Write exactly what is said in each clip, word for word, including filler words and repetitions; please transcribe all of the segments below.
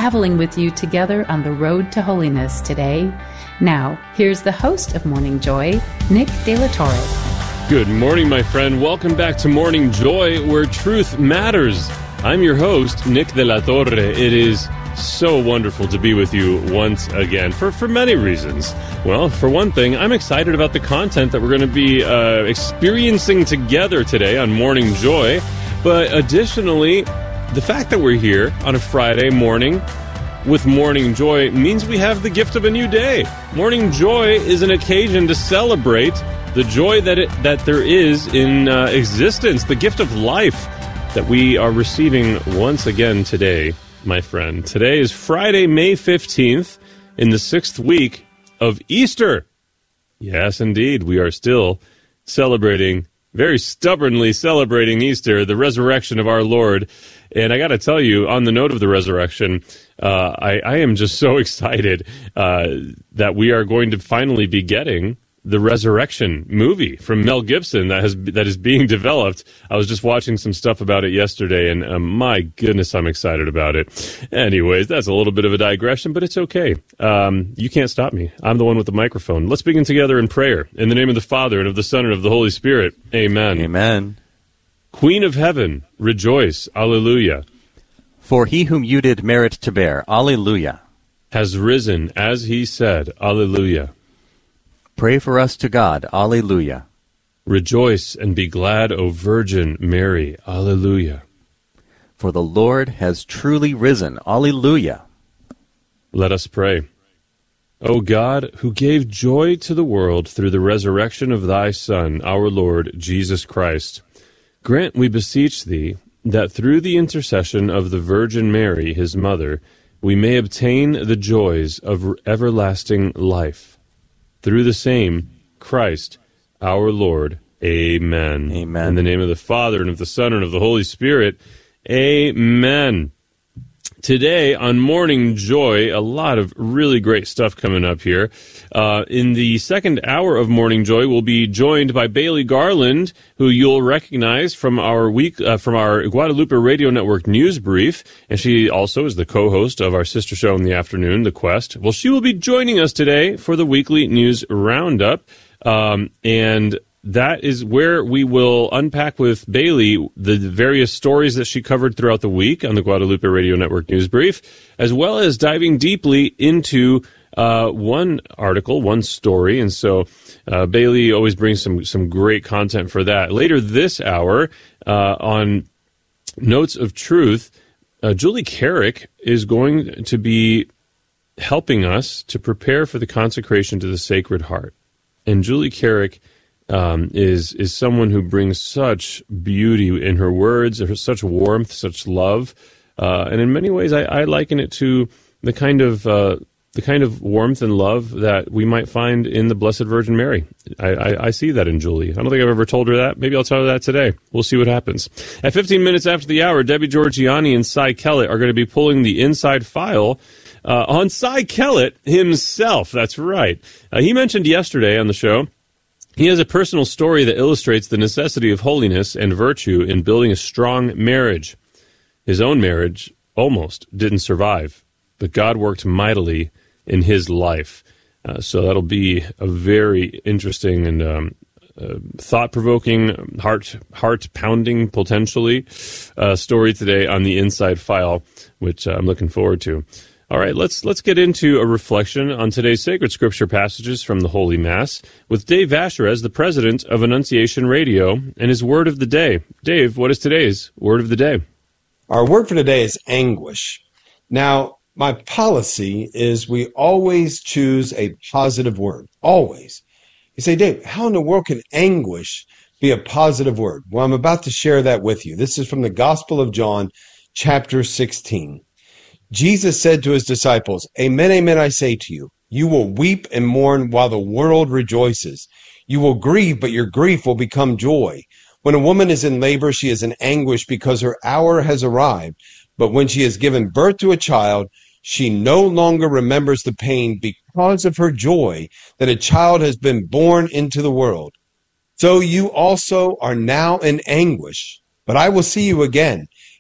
traveling with you together on the road to holiness today. Now, here's the host of Morning Joy, Nick De La Torre. Good morning, my friend. Welcome back to Morning Joy, where truth matters. I'm your host, Nick De La Torre. It is so wonderful to be with you once again, for, for many reasons. Well, for one thing, I'm excited about the content that we're going to be uh, experiencing together today on Morning Joy. But additionally, the fact that we're here on a Friday morning with Morning Joy means we have the gift of a new day. Morning Joy is an occasion to celebrate the joy that it, that there is in uh, existence, the gift of life that we are receiving once again today, my friend. Today is Friday, May fifteenth, in the sixth week of Easter. Yes, indeed, we are still celebrating, very stubbornly celebrating Easter, the resurrection of our Lord. And I got to tell you, on the note of the resurrection, uh, I, I am just so excited uh, that we are going to finally be getting the Resurrection movie from Mel Gibson that has that is being developed. I was just watching some stuff about it yesterday, and um, my goodness, I'm excited about it. Anyways, that's a little bit of a digression, but it's okay. Um, you can't stop me. I'm the one with the microphone. Let's begin together in prayer. In the name of the Father, and of the Son, and of the Holy Spirit. Amen. Amen. Queen of heaven, rejoice. Alleluia. For he whom you did merit to bear, Alleluia, has risen as he said. Alleluia. Pray for us to God. Alleluia. Rejoice and be glad, O Virgin Mary. Alleluia. For the Lord has truly risen. Alleluia. Let us pray. O God, who gave joy to the world through the resurrection of thy Son, our Lord Jesus Christ, grant, we beseech thee, that through the intercession of the Virgin Mary, his mother, we may obtain the joys of everlasting life. Through the same Christ, our Lord. Amen. Amen. In the name of the Father, and of the Son, and of the Holy Spirit. Amen. Today on Morning Joy, a lot of really great stuff coming up here. Uh, in the second hour of Morning Joy, we'll be joined by Bailey Garland, who you'll recognize from our week uh, from our Guadalupe Radio Network news brief, and she also is the co-host of our sister show in the afternoon, The Quest. Well, she will be joining us today for the weekly news roundup, um, and that is where we will unpack with Bailey the various stories that she covered throughout the week on the Guadalupe Radio Network News Brief, as well as diving deeply into uh, one article, one story. And so uh, Bailey always brings some, some great content for that. Later this hour uh, on Notes of Truth, uh, Julie Carrick is going to be helping us to prepare for the consecration to the Sacred Heart. And Julie Carrick Um, is is someone who brings such beauty in her words, such warmth, such love, uh, and in many ways, I, I liken it to the kind of uh, the kind of warmth and love that we might find in the Blessed Virgin Mary. I, I, I see that in Julie. I don't think I've ever told her that. Maybe I'll tell her that today. We'll see what happens. At fifteen minutes after the hour, Debbie Georgiani and Cy Kellett are going to be pulling the inside file uh, on Cy Kellett himself. That's right. Uh, he mentioned yesterday on the show, he has a personal story that illustrates the necessity of holiness and virtue in building a strong marriage. His own marriage almost didn't survive, but God worked mightily in his life. Uh, so that'll be a very interesting and um, uh, thought-provoking, heart, heart-pounding, potentially, uh, story today on the Inside File, which uh, I'm looking forward to. All right, let's let's get into a reflection on today's sacred scripture passages from the Holy Mass with Dave Vasherez, the president of Annunciation Radio, and his word of the day. Dave, what is today's word of the day? Our word for today is anguish. Now, my policy is we always choose a positive word, always. You say, Dave, how in the world can anguish be a positive word? Well, I'm about to share that with you. This is from the Gospel of John, chapter sixteen. Jesus said to his disciples, Amen, amen, I say to you, you will weep and mourn while the world rejoices. You will grieve, but your grief will become joy. When a woman is in labor, she is in anguish because her hour has arrived. But when she has given birth to a child, she no longer remembers the pain because of her joy that a child has been born into the world. So you also are now in anguish, but I will see you again,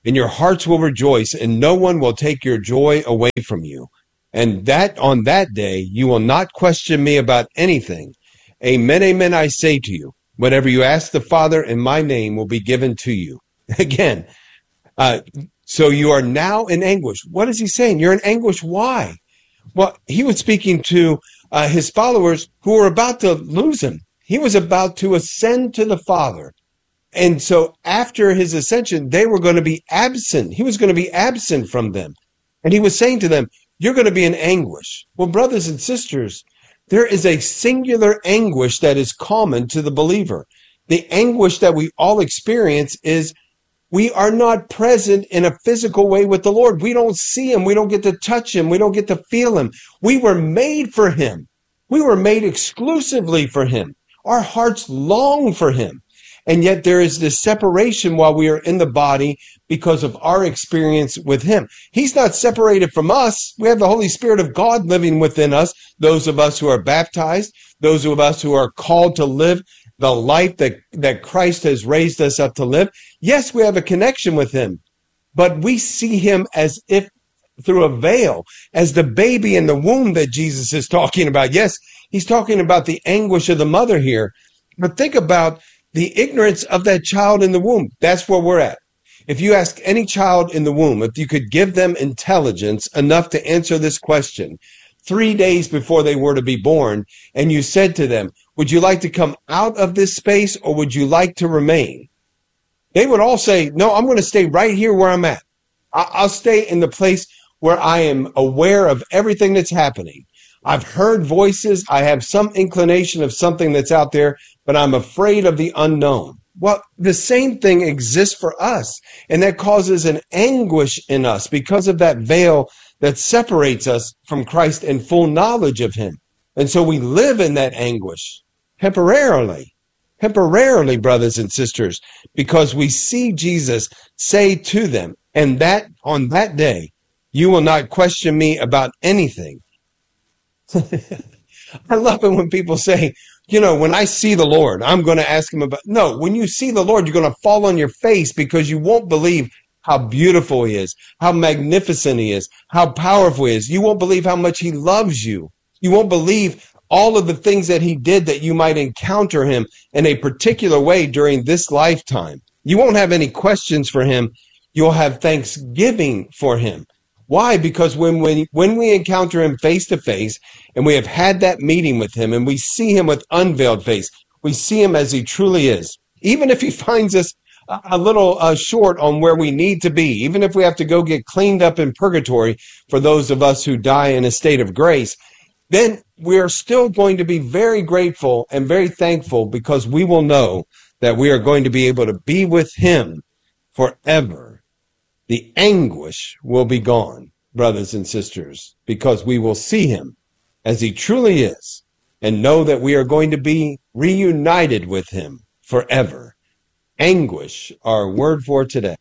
and your hearts will rejoice, and no one will take your joy away from you. And that on that day, you will not question me about anything. Amen, amen, I say to you, whatever you ask the Father in my name will be given to you. Again, uh, so you are now in anguish. What is he saying? You're in anguish. Why? Well, he was speaking to uh, his followers who were about to lose him. He was about to ascend to the Father. And so after his ascension, they were going to be absent. He was going to be absent from them. And he was saying to them, you're going to be in anguish. Well, brothers and sisters, there is a singular anguish that is common to the believer. The anguish that we all experience is we are not present in a physical way with the Lord. We don't see him. We don't get to touch him. We don't get to feel him. We were made for him. We were made exclusively for him. Our hearts long for him. And yet there is this separation while we are in the body because of our experience with him. He's not separated from us. We have the Holy Spirit of God living within us, those of us who are baptized, those of us who are called to live the life that, that Christ has raised us up to live. Yes, we have a connection with him, but we see him as if through a veil, as the baby in the womb that Jesus is talking about. Yes, he's talking about the anguish of the mother here, but think about the ignorance of that child in the womb. That's where we're at. If you ask any child in the womb, if you could give them intelligence enough to answer this question three days before they were to be born, and you said to them, would you like to come out of this space or would you like to remain? They would all say, no, I'm going to stay right here where I'm at. I'll stay in the place where I am aware of everything that's happening. I've heard voices. I have some inclination of something that's out there, but I'm afraid of the unknown. Well, the same thing exists for us, and that causes an anguish in us because of that veil that separates us from Christ and full knowledge of him. And so we live in that anguish temporarily, temporarily, brothers and sisters, because we see Jesus say to them, and that on that day, you will not question me about anything. I love it when people say, you know, when I see the Lord, I'm going to ask him about. No, when you see the Lord, you're going to fall on your face because you won't believe how beautiful he is, how magnificent he is, how powerful he is. You won't believe how much he loves you. You won't believe all of the things that he did that you might encounter him in a particular way during this lifetime. You won't have any questions for him. You'll have thanksgiving for him. Why? Because when, when, when we encounter him face to face and we have had that meeting with him and we see him with unveiled face, we see him as he truly is. Even if he finds us a little uh, short on where we need to be, even if we have to go get cleaned up in purgatory for those of us who die in a state of grace, then we're still going to be very grateful and very thankful because we will know that we are going to be able to be with him forever. The anguish will be gone, brothers and sisters, because we will see him as he truly is and know that we are going to be reunited with him forever. Anguish, our word for today.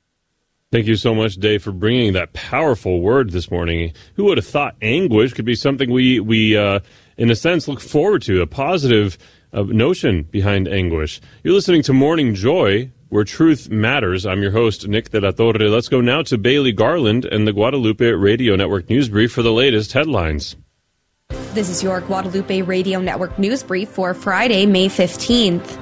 Thank you so much, Dave, for bringing that powerful word this morning. Who would have thought anguish could be something we, we uh, in a sense, look forward to, a positive uh, notion behind anguish. You're listening to Morning Joy, where truth matters. I'm your host, Nick de la Torre. Let's go now to Bailey Garland and the Guadalupe Radio Network News Brief for the latest headlines. This is your Guadalupe Radio Network News Brief for Friday, May fifteenth.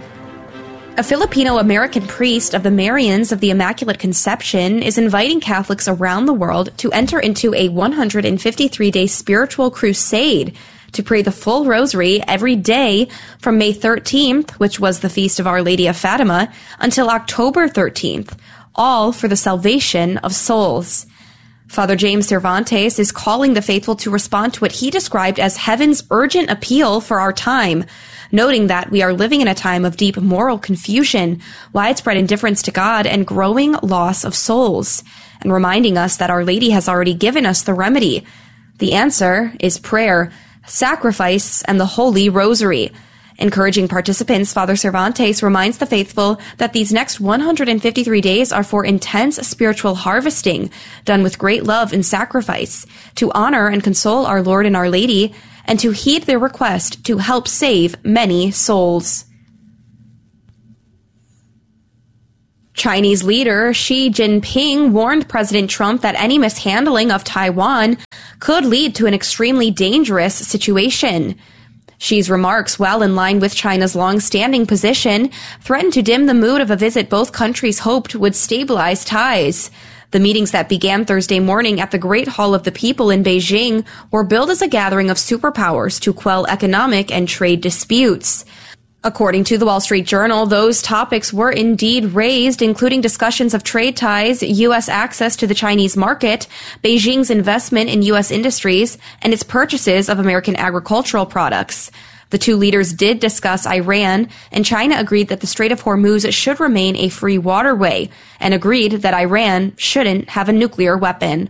A Filipino-American priest of the Marians of the Immaculate Conception is inviting Catholics around the world to enter into a one hundred fifty-three day spiritual crusade to pray the full rosary every day from May thirteenth, which was the feast of Our Lady of Fatima, until October thirteenth, all for the salvation of souls. Father James Cervantes is calling the faithful to respond to what he described as heaven's urgent appeal for our time, noting that we are living in a time of deep moral confusion, widespread indifference to God, and growing loss of souls, and reminding us that Our Lady has already given us the remedy. The answer is prayer, sacrifice, and the Holy Rosary. Encouraging participants, Father Cervantes reminds the faithful that these next one hundred fifty-three days are for intense spiritual harvesting, done with great love and sacrifice, to honor and console our Lord and Our Lady, and to heed their request to help save many souls. Chinese leader Xi Jinping warned President Trump that any mishandling of Taiwan could lead to an extremely dangerous situation. Xi's remarks, well in line with China's long-standing position, threatened to dim the mood of a visit both countries hoped would stabilize ties. The meetings that began Thursday morning at the Great Hall of the People in Beijing were billed as a gathering of superpowers to quell economic and trade disputes. According to the Wall Street Journal, those topics were indeed raised, including discussions of trade ties, U S access to the Chinese market, Beijing's investment in U S industries, and its purchases of American agricultural products. The two leaders did discuss Iran, and China agreed that the Strait of Hormuz should remain a free waterway, and agreed that Iran shouldn't have a nuclear weapon.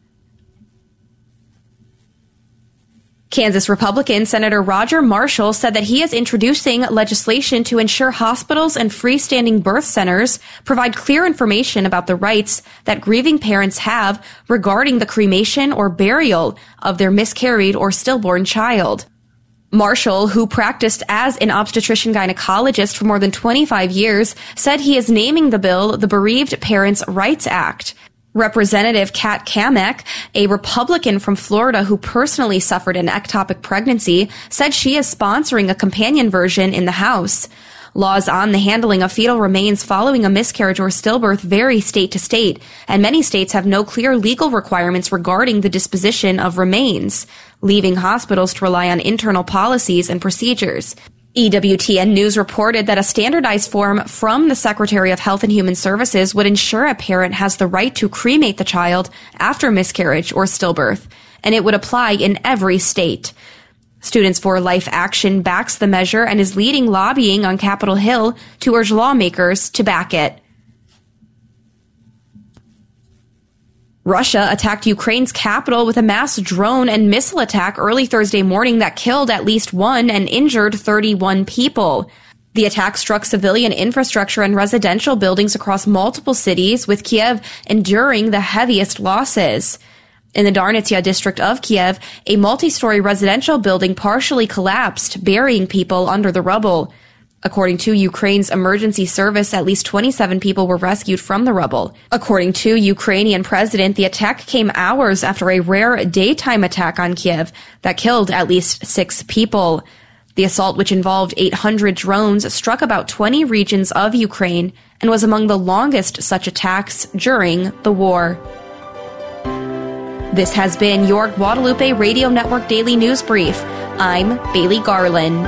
Kansas Republican Senator Roger Marshall said that he is introducing legislation to ensure hospitals and freestanding birth centers provide clear information about the rights that grieving parents have regarding the cremation or burial of their miscarried or stillborn child. Marshall, who practiced as an obstetrician gynecologist for more than twenty-five years, said he is naming the bill the Bereaved Parents' Rights Act. Representative Kat Kamek, a Republican from Florida who personally suffered an ectopic pregnancy, said she is sponsoring a companion version in the House. Laws on the handling of fetal remains following a miscarriage or stillbirth vary state to state, and many states have no clear legal requirements regarding the disposition of remains, leaving hospitals to rely on internal policies and procedures. E W T N News reported that a standardized form from the Secretary of Health and Human Services would ensure a parent has the right to cremate the child after miscarriage or stillbirth, and it would apply in every state. Students for Life Action backs the measure and is leading lobbying on Capitol Hill to urge lawmakers to back it. Russia attacked Ukraine's capital with a mass drone and missile attack early Thursday morning that killed at least one and injured thirty-one people. The attack struck civilian infrastructure and residential buildings across multiple cities, with Kiev enduring the heaviest losses. In the Darnitsia district of Kiev, a multi-story residential building partially collapsed, burying people under the rubble. According to Ukraine's emergency service, at least twenty-seven people were rescued from the rubble. According to Ukrainian president, the attack came hours after a rare daytime attack on Kiev that killed at least six people. The assault, which involved eight hundred drones, struck about twenty regions of Ukraine and was among the longest such attacks during the war. This has been your Guadalupe Radio Network Daily News Brief. I'm Bailey Garland.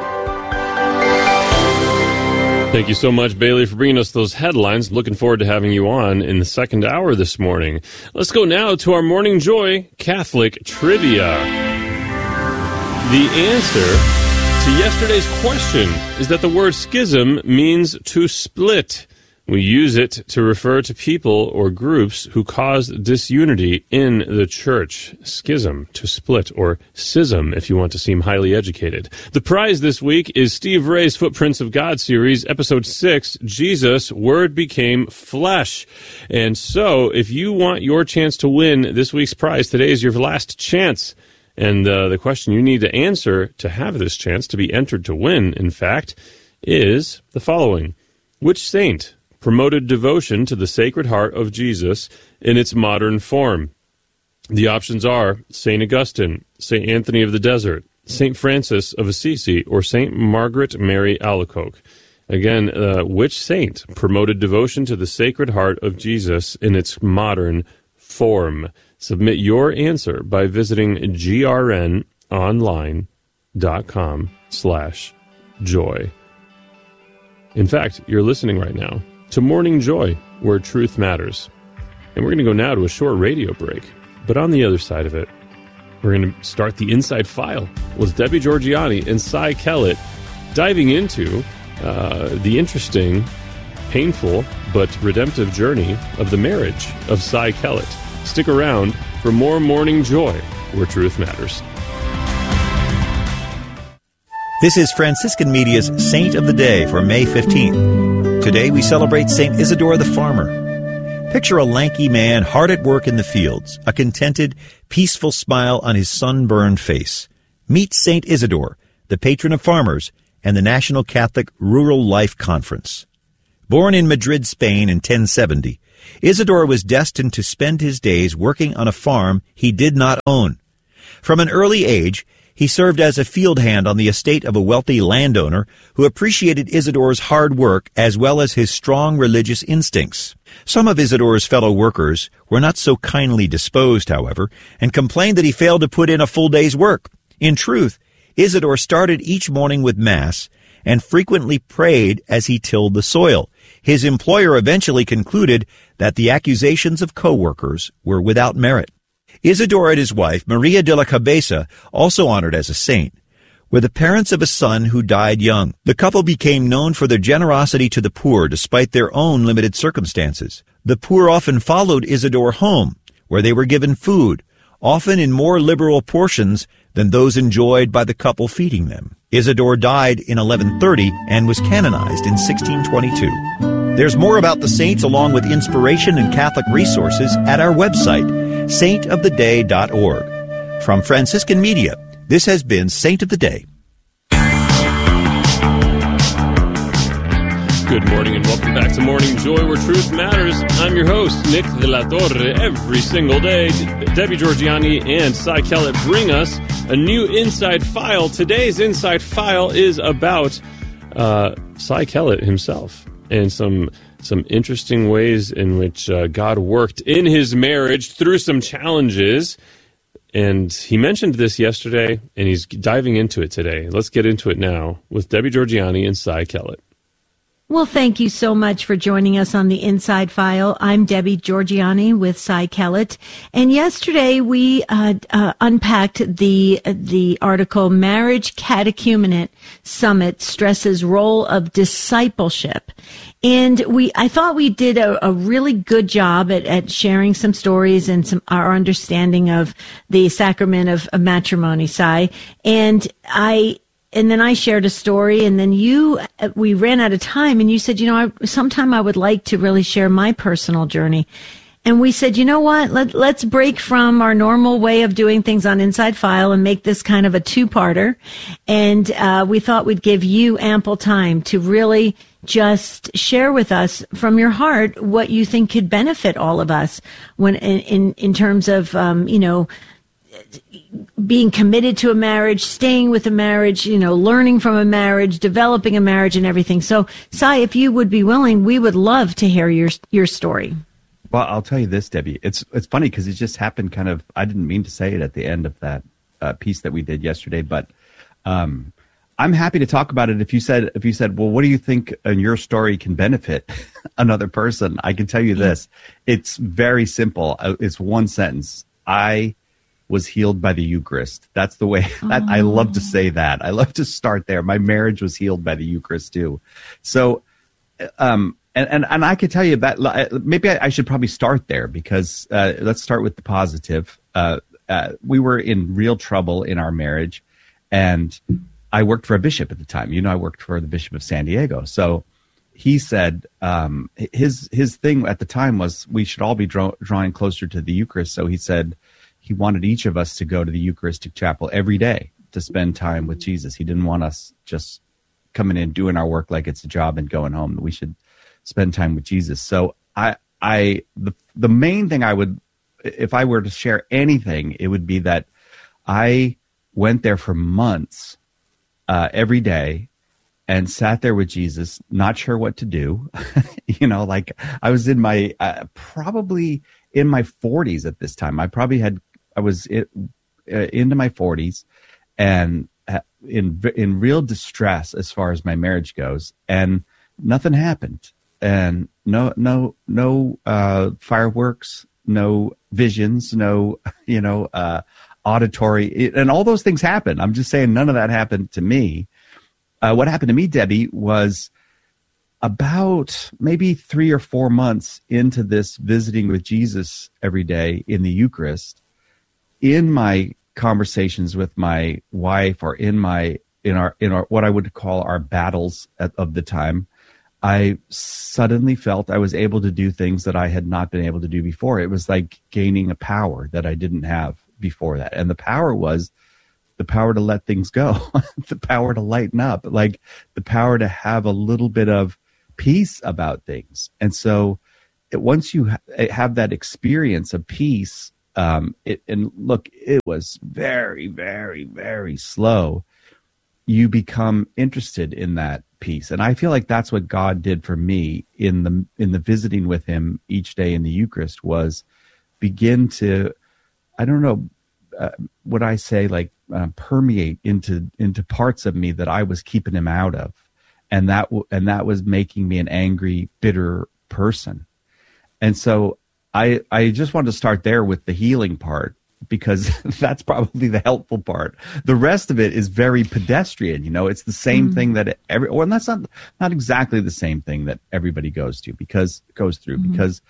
Thank you so much, Bailey, for bringing us those headlines. Looking forward to having you on in the second hour this morning. Let's go now to our Morning Joy Catholic Trivia. The answer to yesterday's question is that the word schism means to split. We use it to refer to people or groups who cause disunity in the church. Schism, to split, or schism, if you want to seem highly educated. The prize this week is Steve Ray's Footprints of God series, episode six, Jesus, Word Became Flesh. And so, if you want your chance to win this week's prize, today is your last chance. And uh, the question you need to answer to have this chance, to be entered to win, in fact, is the following. Which saint promoted devotion to the Sacred Heart of Jesus in its modern form? The options are Saint Augustine, Saint Anthony of the Desert, Saint Francis of Assisi, or Saint Margaret Mary Alacoque. Again, uh, which saint promoted devotion to the Sacred Heart of Jesus in its modern form? Submit your answer by visiting grnonline.com slash joy. In fact, you're listening right now to Morning Joy, where truth matters. And we're going to go now to a short radio break. But on the other side of it, we're going to start the Inside File with Debbie Georgianni and Cy Kellett, diving into uh, the interesting, painful, but redemptive journey of the marriage of Cy Kellett. Stick around for more Morning Joy, where truth matters. This is Franciscan Media's Saint of the Day for May fifteenth. Today we celebrate Saint Isidore the Farmer. Picture a lanky man hard at work in the fields, a contented, peaceful smile on his sunburned face. Meet Saint Isidore, the patron of farmers and the National Catholic Rural Life Conference. Born in Madrid, Spain in ten seventy, Isidore was destined to spend his days working on a farm he did not own. From an early age, he served as a field hand on the estate of a wealthy landowner who appreciated Isidore's hard work as well as his strong religious instincts. Some of Isidore's fellow workers were not so kindly disposed, however, and complained that he failed to put in a full day's work. In truth, Isidore started each morning with Mass and frequently prayed as he tilled the soil. His employer eventually concluded that the accusations of co-workers were without merit. Isidore and his wife, Maria de la Cabeza, also honored as a saint, were the parents of a son who died young. The couple became known for their generosity to the poor despite their own limited circumstances. The poor often followed Isidore home, where they were given food, often in more liberal portions than those enjoyed by the couple feeding them. Isidore died in eleven thirty and was canonized in sixteen twenty-two. There's more about the saints along with inspiration and Catholic resources at our website, saint of the day dot org. From Franciscan Media, this has been Saint of the Day. Good morning and welcome back to Morning Joy, where truth matters. I'm your host, Nick de la Torre. Every single day, Debbie Georgiani and Cy Kellett bring us a new Inside File. Today's Inside File is about uh, Cy Kellett himself and some some interesting ways in which uh, God worked in his marriage through some challenges. And he mentioned this yesterday, and he's diving into it today. Let's get into it now with Debbie Georgiani and Cy Kellett. Well, thank you so much for joining us on the Inside File. I'm Debbie Georgiani with Cy Kellett. And yesterday we uh, uh, unpacked the uh, the article, Marriage Catechumenate Summit Stresses Role of Discipleship. And we, I thought we did a, a really good job at, at sharing some stories and some our understanding of the sacrament of, of matrimony, Cy. And I... And then I shared a story, and then you, we ran out of time, and you said, you know, I, sometime I would like to really share my personal journey. And we said, you know what, Let, let's break from our normal way of doing things on Inside File and make this kind of a two-parter. And uh, we thought we'd give you ample time to really just share with us from your heart what you think could benefit all of us when in, in, in terms of, um, you know, being committed to a marriage, staying with a marriage, you know, learning from a marriage, developing a marriage and everything. So, Cy, if you would be willing, we would love to hear your your story. Well, I'll tell you this, Debbie. It's it's funny because it just happened kind of, I didn't mean to say it at the end of that uh, piece that we did yesterday, but um, I'm happy to talk about it. If you said, if you said, well, what do you think in your story can benefit another person? I can tell you this. It's very simple. It's one sentence. I was healed by the Eucharist. That's the way that, I love to say that. I love to start there. My marriage was healed by the Eucharist too. So, um, and, and, and I could tell you that maybe I, I should probably start there because, uh, let's start with the positive. Uh, uh, we were in real trouble in our marriage, and I worked for a bishop at the time. You know, I worked for the Bishop of San Diego. So he said, um, his, his thing at the time was we should all be draw, drawing closer to the Eucharist. So he said, he wanted each of us to go to the Eucharistic chapel every day to spend time with Jesus. He didn't want us just coming in, doing our work like it's a job and going home. We should spend time with Jesus. So I, I, the, the main thing I would, if I were to share anything, it would be that I went there for months, uh, every day and sat there with Jesus, not sure what to do. You know, like I was in my, uh, probably in my forties at this time. I probably had, I was it, uh, into my forties and in in real distress as far as my marriage goes, and nothing happened, and no no no uh, fireworks, no visions, no you know uh, auditory, and all those things happen. I'm just saying none of that happened to me. Uh, what happened to me, Debbie, was about maybe three or four months into this visiting with Jesus every day in the Eucharist. In my conversations with my wife, or in my in our in our what I would call our battles at, of the time, I suddenly felt I was able to do things that I had not been able to do before. It was like gaining a power that I didn't have before that, and the power was the power to let things go, the power to lighten up, like the power to have a little bit of peace about things. And so it, once you ha- have that experience of peace, um, it, and look, it was very, very, very slow. You become interested in that peace. And I feel like that's what God did for me in the, in the visiting with him each day in the Eucharist, was begin to, I don't know, uh, what I say, like uh, permeate into, into parts of me that I was keeping him out of. And that, w- and that was making me an angry, bitter person. And so I, I just wanted to start there with the healing part, because that's probably the helpful part. The rest of it is very pedestrian. You know, it's the same mm-hmm. thing that every, well, and that's not, not exactly the same thing that everybody goes to because goes through, mm-hmm. because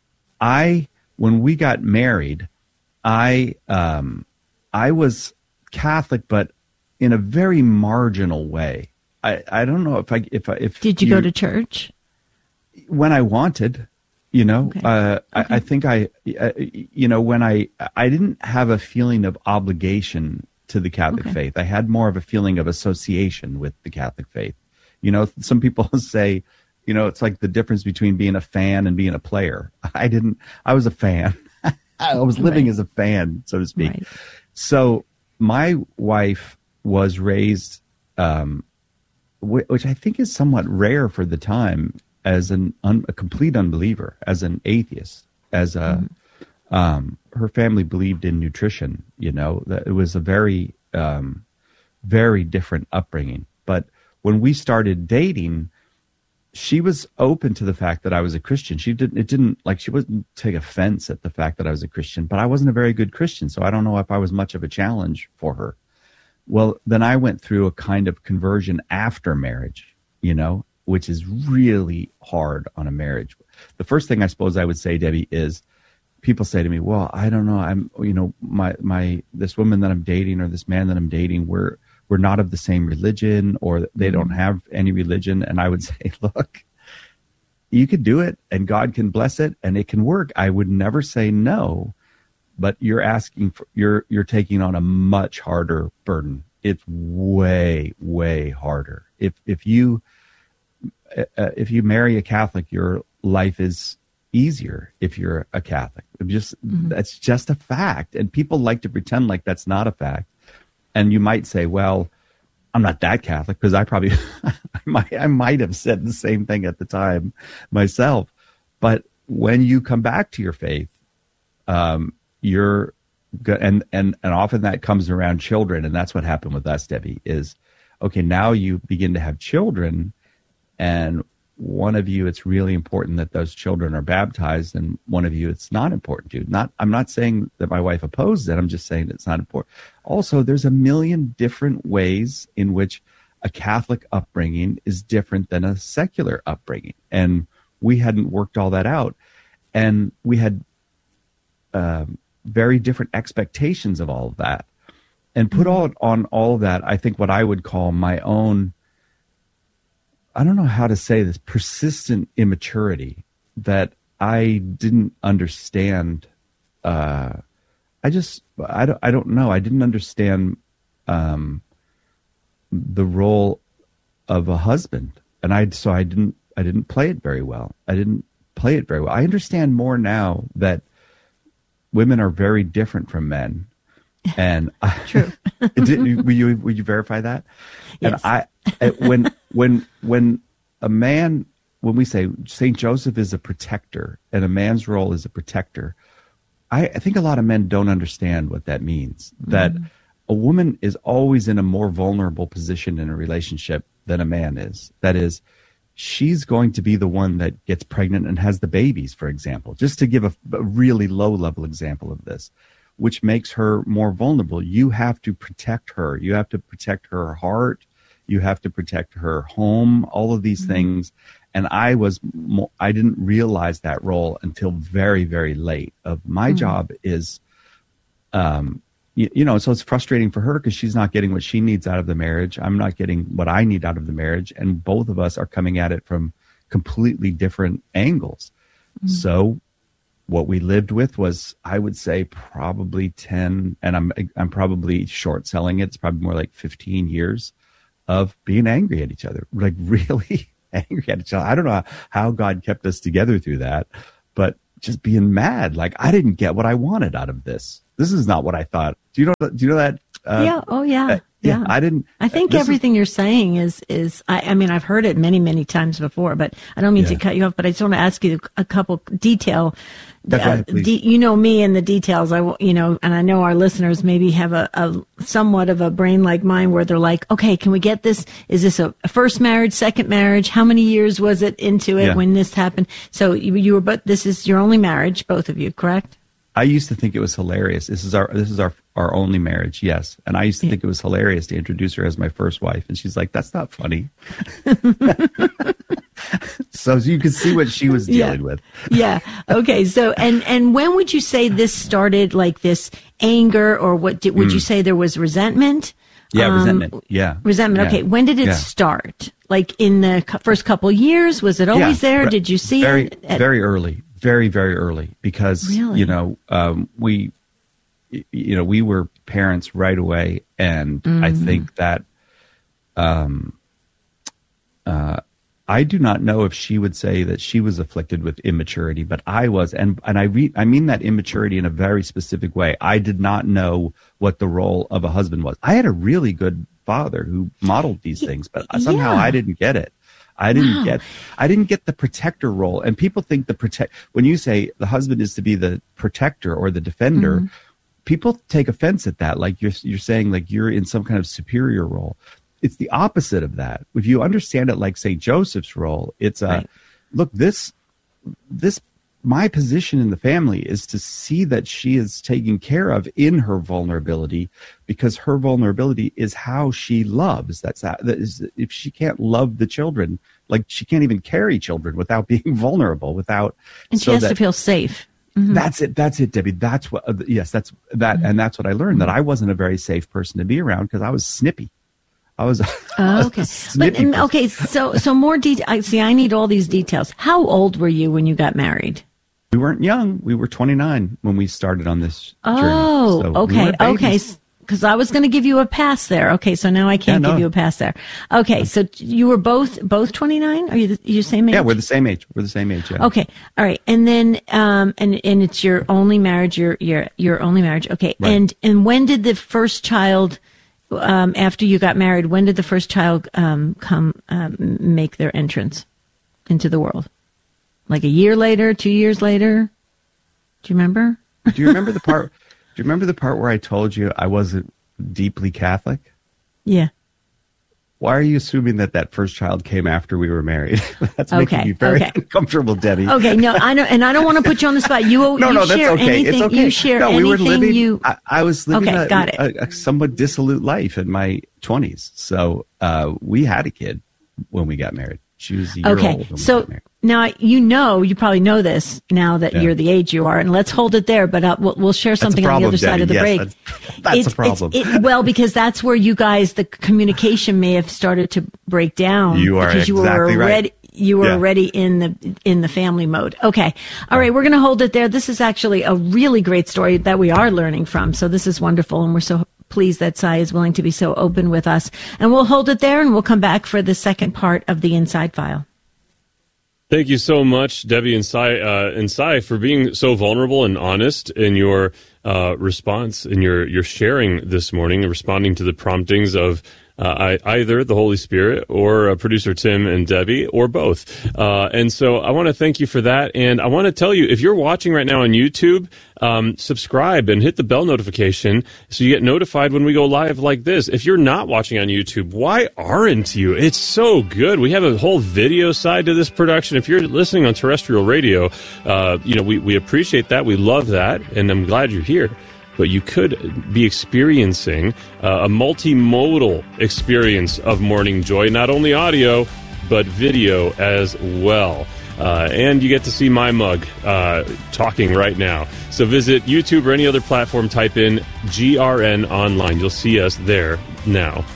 I, when we got married, I, um, I was Catholic, but in a very marginal way. I, I don't know if I, if I, if did you, you go to church? When I wanted. You know, okay. Uh, okay. I, I think I, uh, you know, when I, I didn't have a feeling of obligation to the Catholic okay. faith. I had more of a feeling of association with the Catholic faith. You know, some people say, you know, it's like the difference between being a fan and being a player. I didn't, I was a fan. I was living right. as a fan, so to speak. Right. So my wife was raised, um, w- which I think is somewhat rare for the time, as an un, a complete unbeliever, as an atheist, as a, mm-hmm. um, her family believed in nutrition, you know, that it was a very, um, very different upbringing. But when we started dating, she was open to the fact that I was a Christian. She didn't, it didn't like, she wouldn't take offense at the fact that I was a Christian, but I wasn't a very good Christian. So I don't know if I was much of a challenge for her. Well, then I went through a kind of conversion after marriage, you know, which is really hard on a marriage. The first thing I suppose I would say, Debbie, is people say to me, well, I don't know. I'm, you know, my, my, this woman that I'm dating or this man that I'm dating, we're, we're not of the same religion, or they don't have any religion. And I would say, look, you could do it and God can bless it and it can work. I would never say no, but you're asking for, you're, you're taking on a much harder burden. It's way, way harder. If, if you, Uh, if you marry a Catholic, your life is easier if you're a Catholic. Just mm-hmm. That's just a fact. And people like to pretend like that's not a fact. And you might say, well, I'm not that Catholic, because I probably, I, might, I might have said the same thing at the time myself. But when you come back to your faith, um, you're good. And, and, and often that comes around children. And that's what happened with us, Debbie, is, okay, now you begin to have children. And one of you, it's really important that those children are baptized, and one of you, it's not important to. Not, I'm not saying that my wife opposes it. I'm just saying it's not important. Also, there's a million different ways in which a Catholic upbringing is different than a secular upbringing, and we hadn't worked all that out, and we had um, very different expectations of all of that, and put all on all of that. I think what I would call my own, I don't know how to say this, persistent immaturity that I didn't understand. Uh, I just, I don't, I don't know. I didn't understand um, the role of a husband. And I, so I didn't, I didn't play it very well. I didn't play it very well. I understand more now that women are very different from men. And I, true. did, will you, will you verify that? Yes. And I, when, when, when a man, when we say Saint Joseph is a protector and a man's role is a protector, I, I think a lot of men don't understand what that means. Mm-hmm. That a woman is always in a more vulnerable position in a relationship than a man is. That is, she's going to be the one that gets pregnant and has the babies, for example, just to give a, a really low level example of this, which makes her more vulnerable. You have to protect her. You have to protect her heart. You have to protect her home, all of these mm-hmm. things. And I was, I didn't realize that role until very, very late. Of my mm-hmm. job is, um, you, you know, so it's frustrating for her because she's not getting what she needs out of the marriage. I'm not getting what I need out of the marriage. And both of us are coming at it from completely different angles. Mm-hmm. So what we lived with was, I would say, probably ten, and I'm I'm probably short selling it. It's probably more like fifteen years of being angry at each other, like really angry at each other. I don't know how God kept us together through that, but just being mad. Like, I didn't get what I wanted out of this. This is not what I thought. Do you know, do you know that? Uh, yeah. Oh, yeah. Uh, yeah. I didn't. I think uh, everything is, you're saying is, is, I, I mean, I've heard it many, many times before, but I don't mean yeah. to cut you off, but I just want to ask you a couple detail. Yeah, go ahead, please. De- you know me and the details. I, you know, and I know our listeners maybe have a, a somewhat of a brain like mine where they're like, okay, can we get this? Is this a, a first marriage, second marriage? How many years was it into it yeah. when this happened? So you, you were, but this is your only marriage, both of you, correct? I used to think it was hilarious. This is our this is our our only marriage, yes. And I used to yeah. think it was hilarious to introduce her as my first wife, and she's like, "That's not funny." So you can see what she was dealing yeah. with. Yeah. Okay. So and and when would you say this started? Like this anger, or what? Did, would mm. you say there was resentment? Yeah, um, resentment. Yeah, resentment. Yeah. Okay. When did it yeah. start? Like in the first couple years? Was it always yeah. there? Did you see very, it? At- very early. Very, very early, because, really? you know, um, we, you know, we were parents right away. And mm. I think that, um, uh, I do not know if she would say that she was afflicted with immaturity, but I was. And, and I re- I mean that immaturity in a very specific way. I did not know what the role of a husband was. I had a really good father who modeled these things, but somehow yeah. I didn't get it. I didn't wow. get, I didn't get the protector role. And people think the protect, when you say the husband is to be the protector or the defender, mm-hmm. people take offense at that. Like you're, you're saying like you're in some kind of superior role. It's the opposite of that. If you understand it like Saint Joseph's role, it's a, right. look, this, this, my position in the family is to see that she is taken care of in her vulnerability, because her vulnerability is how she loves. That's that, that is, if she can't love the children, like she can't even carry children without being vulnerable, without. And she so has that, to feel safe. Mm-hmm. That's it. That's it, Debbie. That's what, uh, yes, that's that. Mm-hmm. And that's what I learned, that I wasn't a very safe person to be around because I was snippy. I was, I oh, okay. was But, and, okay. So, so more detail. I see. I need all these details. How old were you when you got married? We weren't young. We were twenty-nine when we started on this oh, journey. Oh, so okay. We okay. Because I was going to give you a pass there. Okay. So now I can't yeah, no. give you a pass there. Okay. So you were both, both twenty-nine? Are you the, you the same age? Yeah, we're the same age. We're the same age. Yeah. Okay. All right. And then, um, and, and it's your only marriage, your, your, your only marriage. Okay. Right. And, and when did the first child, um, after you got married, when did the first child, um, come, um, make their entrance into the world? Like a year later, two years later? Do you remember? Do you remember the part? Do you remember the part where I told you I wasn't deeply Catholic? Yeah. Why are you assuming that that first child came after we were married? That's okay. making me very okay. uncomfortable, Debbie. Okay, no, I know, and I don't want to put you on the spot. You, no, you no, that's share okay. anything. It's okay. You share no, we anything were living. You... I, I was living okay, a, got it. A, a somewhat dissolute life in my twenties, so uh, we had a kid when we got married. She was a year okay. old when so we got married. Now, you know, you probably know this now that yeah. you're the age you are, and let's hold it there, but uh, we'll, we'll share something problem, on the other Debbie. side of the yes, break. That's, that's it's, a problem. It's, it, well, because that's where you guys, the communication may have started to break down. You are because you exactly were already, right. You were yeah. already in the in the family mode. Okay. All right, we're going to hold it there. This is actually a really great story that we are learning from, so this is wonderful, and we're so pleased that Cy is willing to be so open with us. And we'll hold it there, and we'll come back for the second part of the Inside File. Thank you so much, Debbie and Cy, uh, and Cy, for being so vulnerable and honest in your uh, response, in your, your sharing this morning, and responding to the promptings of uh, I, either the Holy Spirit or uh, producer Tim and Debbie, or both. Uh, and so I want to thank you for that. And I want to tell you, if you're watching right now on YouTube, um, subscribe and hit the bell notification so you get notified when we go live like this. If you're not watching on YouTube, why aren't you? It's so good. We have a whole video side to this production. If you're listening on terrestrial radio, uh, you know, we, we appreciate that. We love that. And I'm glad you're here. But you could be experiencing uh, a multimodal experience of Morning Joy, not only audio, but video as well. Uh, and you get to see my mug uh, talking right now. So visit YouTube or any other platform, type in G R N Online. You'll see us there now.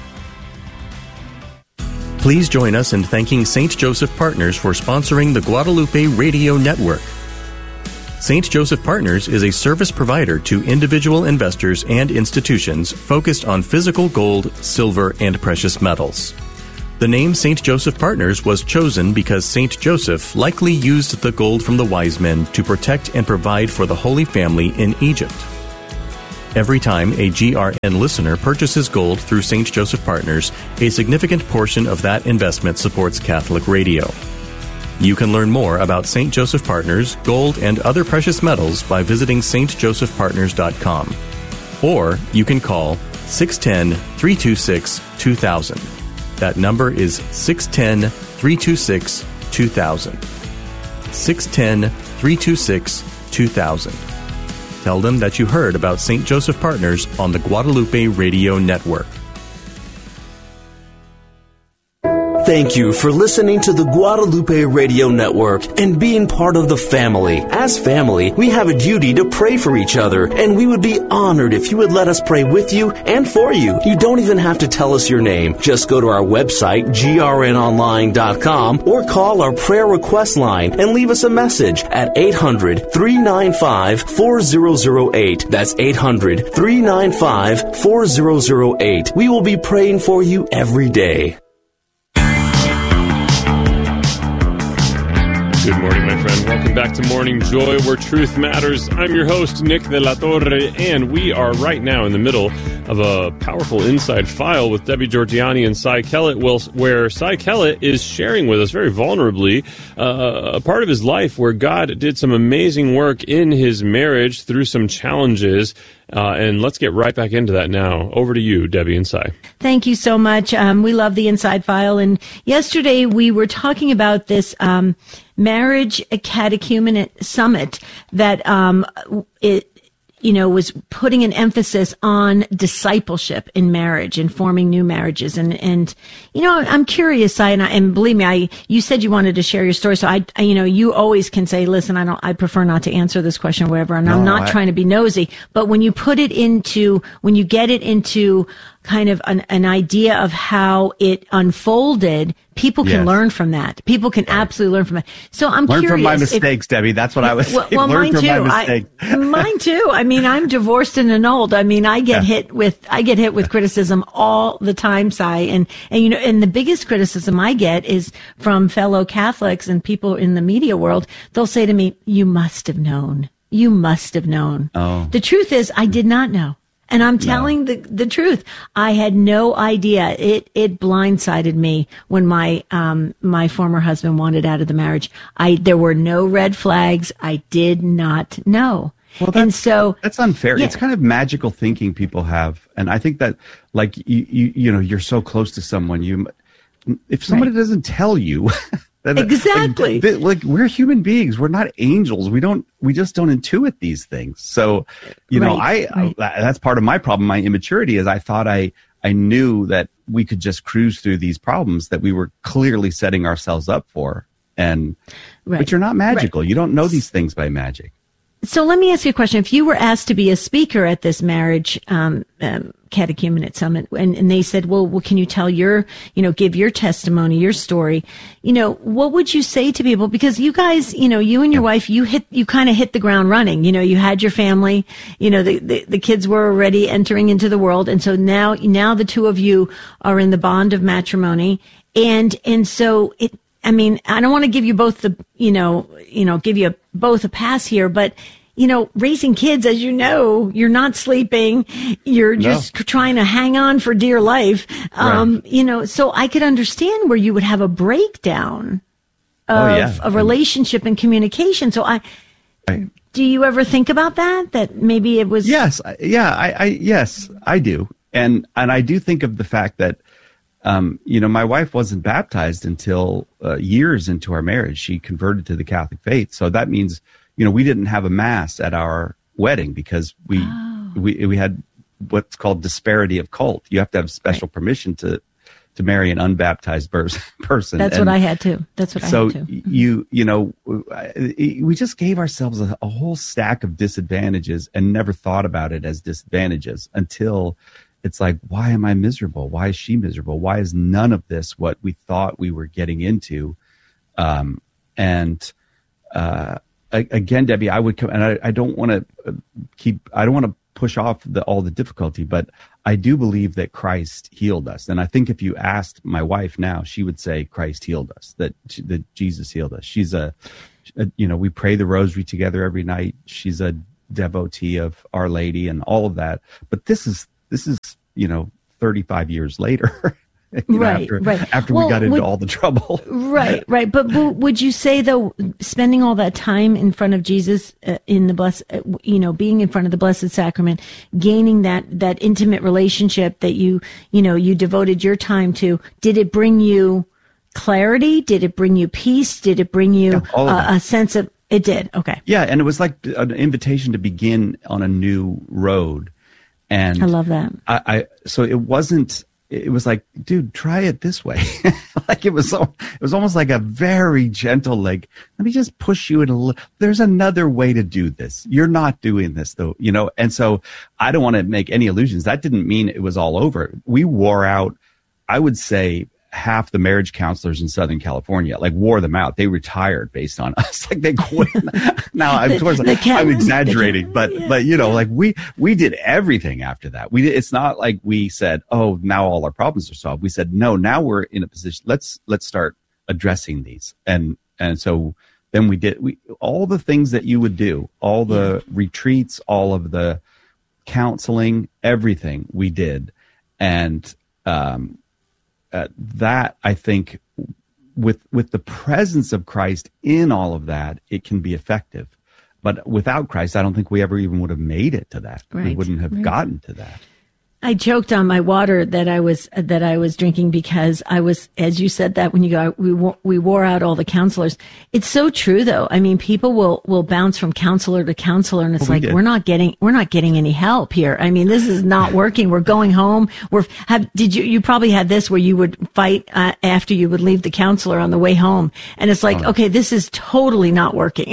Please join us in thanking Saint Joseph Partners for sponsoring the Guadalupe Radio Network. Saint Joseph Partners is a service provider to individual investors and institutions focused on physical gold, silver, and precious metals. The name Saint Joseph Partners was chosen because Saint Joseph likely used the gold from the wise men to protect and provide for the Holy Family in Egypt. Every time a G R N listener purchases gold through Saint Joseph Partners, a significant portion of that investment supports Catholic radio. You can learn more about Saint Joseph Partners, gold, and other precious metals by visiting s t joseph partners dot com. Or you can call six one zero, three two six, two thousand. That number is six one zero, three two six, two thousand. six one zero, three two six, two thousand. Tell them that you heard about Saint Joseph Partners on the Guadalupe Radio Network. Thank you for listening to the Guadalupe Radio Network and being part of the family. As family, we have a duty to pray for each other, and we would be honored if you would let us pray with you and for you. You don't even have to tell us your name. Just go to our website, g r n online dot com, or call our prayer request line and leave us a message at eight hundred, three nine five, four zero zero eight. That's eight hundred, three nine five, four zero zero eight. We will be praying for you every day. Good morning, my friend. Welcome back to Morning Joy, where truth matters. I'm your host, Nick De La Torre, and we are right now in the middle of a powerful inside file with Debbie Georgianni and Cy Kellett, where Cy Kellett is sharing with us very vulnerably uh, a part of his life where God did some amazing work in his marriage through some challenges. Uh, and let's get right back into that now. Over to you, Debbie and Cy. Thank you so much. Um, we love the Inside File. And yesterday we were talking about this um, marriage catechumenate summit that um, it, you know, was putting an emphasis on discipleship in marriage and forming new marriages. And, and, you know, I'm curious, Cy, and, I, and believe me, I, you said you wanted to share your story. So I, I, you know, you always can say, listen, I don't, I prefer not to answer this question or whatever. And no, I'm not I, trying to be nosy, but when you put it into, when you get it into kind of an, an idea of how it unfolded, people can yes. learn from that. People can right. absolutely learn from it. So I'm learn curious. Learn from my mistakes, if, Debbie. That's what I was well, saying. Well, learn mine from too. My mistakes. I, mine too. I mean, I'm divorced and annulled. I mean, I get yeah. hit with, I get hit with criticism all the time, Cy. And, and, you know, and the biggest criticism I get is from fellow Catholics and people in the media world. They'll say to me, you must have known. You must have known. Oh. The truth is, I did not know. And I'm telling no. the the truth. I had no idea. It it blindsided me when my um my former husband wanted out of the marriage. I there were no red flags. I did not know. Well, and so that's unfair. Yeah. It's kind of magical thinking people have, and I think that like you you, you know you're so close to someone. You if somebody right. doesn't tell you. That, exactly. Like, like we're human beings. We're not angels. We don't. We just don't intuit these things. So, you know, right, I right. uh, that's part of my problem. My immaturity is I thought I I knew that we could just cruise through these problems that we were clearly setting ourselves up for. And right. but you're not magical. Right. You don't know these things by magic. So let me ask you a question. If you were asked to be a speaker at this marriage um, um, catechumenate summit, and, and they said, well, well, can you tell your, you know, give your testimony, your story, you know, what would you say to people? Because you guys, you know, you and your yeah. wife, you hit, you kind of hit the ground running. You know, you had your family, you know, the, the, the kids were already entering into the world. And so now, now the two of you are in the bond of matrimony. And, and so it, I mean, I don't want to give you both the, you know, you know, give you both a pass here, but, you know, raising kids, as you know, you're not sleeping. You're no. just trying to hang on for dear life. Um, right. You know, so I could understand where you would have a breakdown of oh, yeah. a relationship and communication. So I, right. do you ever think about that? That maybe it was. Yes. Yeah. I, I, yes, I do. And, and I do think of the fact that, Um, you know, my wife wasn't baptized until uh, years into our marriage. She converted to the Catholic faith. So that means, you know, we didn't have a mass at our wedding because we oh. we we had what's called disparity of cult. You have to have special right. permission to to marry an unbaptized person. That's and what I had to. That's what so I had to. So you you know, we just gave ourselves a, a whole stack of disadvantages and never thought about it as disadvantages until. It's like, why am I miserable? Why is she miserable? Why is none of this what we thought we were getting into? Um, and uh, again, Debbie, I would come, and I, I don't want to keep, I don't want to push off the, all the difficulty. But I do believe that Christ healed us. And I think if you asked my wife now, she would say Christ healed us, that, that Jesus healed us. She's a, a, you know, we pray the rosary together every night. She's a devotee of Our Lady and all of that. But this is, this is, you know, thirty-five years later. You know, right, after, right. After well, we got into would, all the trouble. Right, right. But w- would you say, though, spending all that time in front of Jesus, uh, in the blessed, uh, you know, being in front of the Blessed Sacrament, gaining that, that intimate relationship that you, you know, you devoted your time to, did it bring you clarity? Did it bring you peace? Did it bring you yeah, uh, a sense of, it did, okay. Yeah, and it was like an invitation to begin on a new road. And I love that. I, I so it wasn't, it was like, dude, try it this way. Like it was, so, it was almost like a very gentle, like, let me just push you in a little, there's another way to do this. You're not doing this though, you know? And so I don't want to make any illusions. That didn't mean it was all over. We wore out, I would say, half the marriage counselors in Southern California, like wore them out. They retired based on us. Like they quit. Now I'm, of course, I'm exaggerating, but, yeah, but you know, yeah. like we, we did everything after that. We did, it's not like we said, oh, now all our problems are solved. We said, no, now we're in a position. Let's, let's start addressing these. And, and so then we did, we, all the things that you would do, all the yeah. retreats, all of the counseling, everything we did. And, um, Uh, that I think with with the presence of Christ in all of that, it can be effective. But without Christ, I don't think we ever even would have made it to that. Right, we wouldn't have right. gotten to that. I choked on my water that I was that I was drinking because I was, as you said that when you go, we we wore out all the counselors. It's so true, though. I mean, people will will bounce from counselor to counselor, and it's well, like we we're not getting we're not getting any help here. I mean, this is not working. We're going home. We're have did you you probably had this where you would fight uh, after you would leave the counselor on the way home, and it's like, oh. okay, this is totally not working.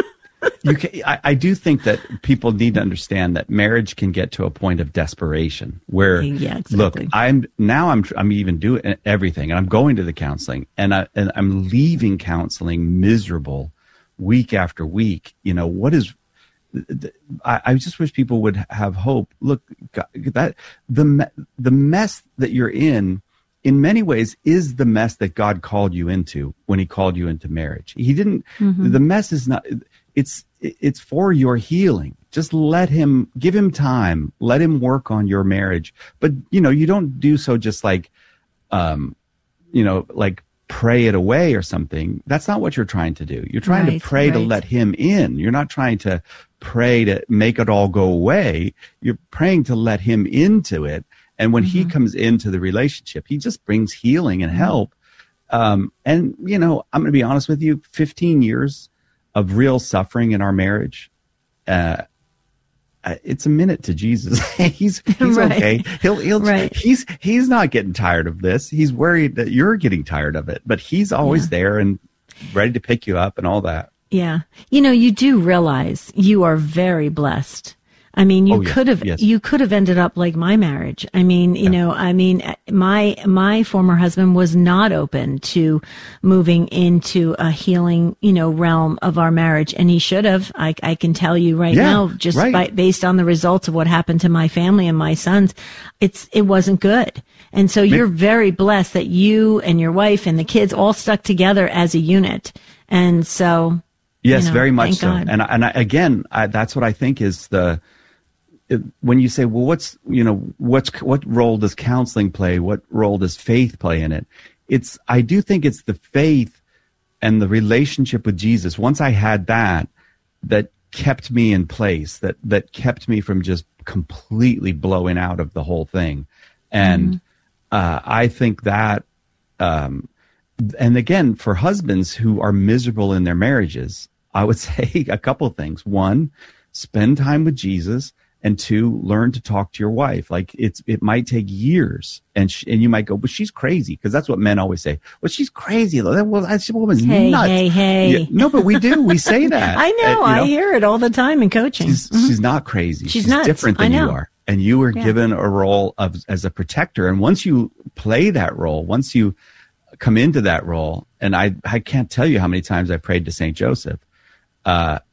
You can, I, I do think that people need to understand that marriage can get to a point of desperation where, yeah, exactly. look, I'm now I'm I'm even doing everything, and I'm going to the counseling, and I and I'm leaving counseling miserable week after week. You know what is? I, I just wish people would have hope. Look, that the the mess that you're in, in many ways, is the mess that God called you into when He called you into marriage. He didn't. Mm-hmm. The mess is not. It's it's for your healing. Just let him, give him time. Let him work on your marriage. But, you know, you don't do so just like, um, you know, like pray it away or something. That's not what you're trying to do. You're trying right, to pray right. to let him in. You're not trying to pray to make it all go away. You're praying to let him into it. And when mm-hmm. he comes into the relationship, he just brings healing and help. Um, and, you know, I'm going to be honest with you, fifteen years of real suffering in our marriage, uh, it's a minute to Jesus. he's he's right. okay. He'll he'll right. he's he's not getting tired of this. He's worried that you're getting tired of it, but he's always yeah. there and ready to pick you up and all that. Yeah, you know, you do realize you are very blessed. I mean, you oh, yes, could have, yes. you could have ended up like my marriage. I mean, you yeah. know, I mean, my, my former husband was not open to moving into a healing, you know, realm of our marriage. And he should have. I, I can tell you right yeah, now, just right. by, based on the results of what happened to my family and my sons, it's, it wasn't good. And so you're very blessed that you and your wife and the kids all stuck together as a unit. And so. Yes, you know, very much so. God. And, and I, again, I, that's what I think is the, when you say, well, what's, you know, what's, what role does counseling play? What role does faith play in it? It's, I do think it's the faith and the relationship with Jesus. Once I had that, that kept me in place, that, that kept me from just completely blowing out of the whole thing. And, mm-hmm. uh, I think that, um, and again, for husbands who are miserable in their marriages, I would say a couple of things. One, spend time with Jesus. And two, learn to talk to your wife. Like it's, it might take years, and sh- and you might go, "But she's crazy," because that's what men always say. Well, she's crazy. That well, that woman's hey, nuts. Hey, hey, yeah, no, but we do. We say that. I know, and, you know. I hear it all the time in coaching. She's, mm-hmm. she's not crazy. She's, she's nuts. different than I know. you are, and you were yeah. given a role of as a protector. And once you play that role, once you come into that role, and I, I can't tell you how many times I prayed to Saint Joseph. Uh,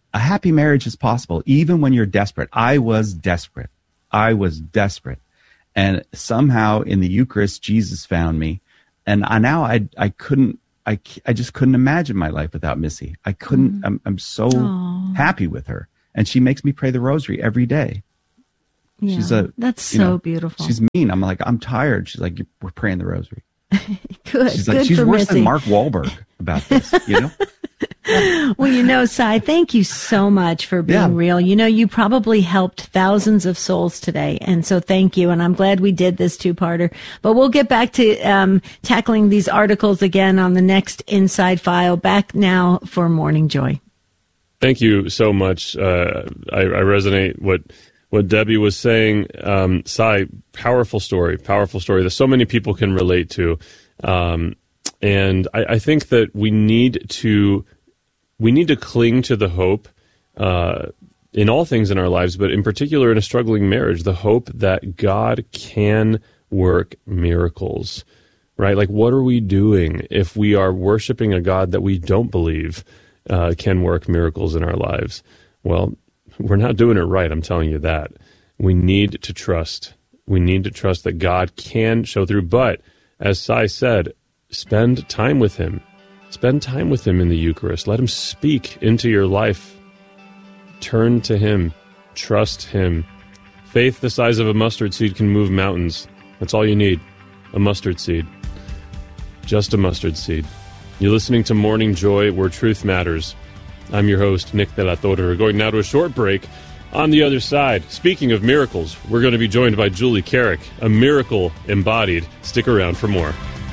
a happy marriage is possible, even when you're desperate. I was desperate. I was desperate. And somehow in the Eucharist, Jesus found me. And I, now I, I couldn't, I, I just couldn't imagine my life without Missy. I couldn't, mm. I'm, I'm so Aww. happy with her. And she makes me pray the rosary every day. Yeah, she's a, that's so know, beautiful. She's mean. I'm like, I'm tired. She's like, we're praying the rosary. Good. She's like, good she's for worse Missy. than Mark Wahlberg about this, you know? Well, you know, Cy, thank you so much for being Yeah. real. You know, you probably helped thousands of souls today. And so thank you. And I'm glad we did this two-parter. But we'll get back to um, tackling these articles again on the next Inside File. Back now for Morning Joy. Thank you so much. Uh, I, I resonate what what Debbie was saying. Um, Cy, powerful story, powerful story that so many people can relate to. Um, and I, I think that we need to we need to cling to the hope uh, in all things in our lives, but in particular in a struggling marriage, the hope that God can work miracles, right? Like, what are we doing if we are worshiping a God that we don't believe uh, can work miracles in our lives? Well, we're not doing it right, I'm telling you that. We need to trust. We need to trust that God can show through. But, as Cy said, spend time with Him. Spend time with Him in the Eucharist. Let Him speak into your life. Turn to Him. Trust Him. Faith the size of a mustard seed can move mountains. That's all you need. A mustard seed. Just a mustard seed. You're listening to Morning Joy, where truth matters. I'm your host, Nick De La Torre. We're going now to a short break. On the other side, speaking of miracles, we're going to be joined by Julie Carrick, a miracle embodied. Stick around for more.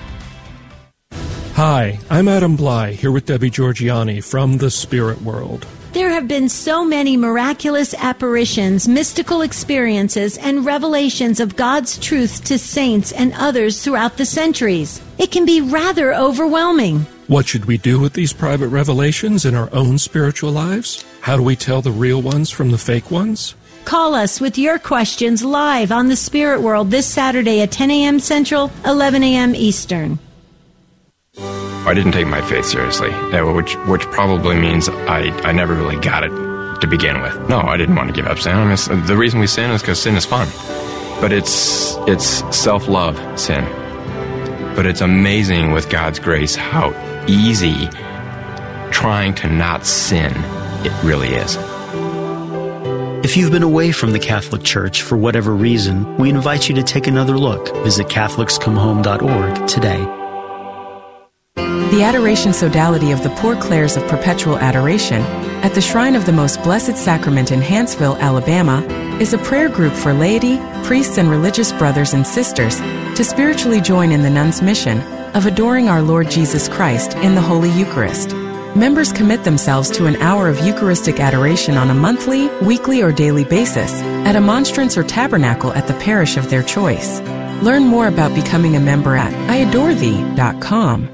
Hi, I'm Adam Bly, here with Debbie Georgiani from the Spirit World. There have been so many miraculous apparitions, mystical experiences, and revelations of God's truth to saints and others throughout the centuries. It can be rather overwhelming. What should we do with these private revelations in our own spiritual lives? How do we tell the real ones from the fake ones? Call us with your questions live on the Spirit World this Saturday at ten a.m. Central, eleven a.m. Eastern. I didn't take my faith seriously, which which probably means I, I never really got it to begin with. No, I didn't want to give up sin. I mean, the reason we sin is because sin is fun. But it's it's self-love sin. But it's amazing with God's grace how easy trying to not sin it really is. If you've been away from the Catholic Church for whatever reason, we invite you to take another look. Visit Catholics Come Home dot org today. The Adoration Sodality of the Poor Clares of Perpetual Adoration at the Shrine of the Most Blessed Sacrament in Hanceville, Alabama, is a prayer group for laity, priests, and religious brothers and sisters to spiritually join in the nuns' mission of adoring our Lord Jesus Christ in the Holy Eucharist. Members commit themselves to an hour of Eucharistic adoration on a monthly, weekly, or daily basis at a monstrance or tabernacle at the parish of their choice. Learn more about becoming a member at I adore thee dot com.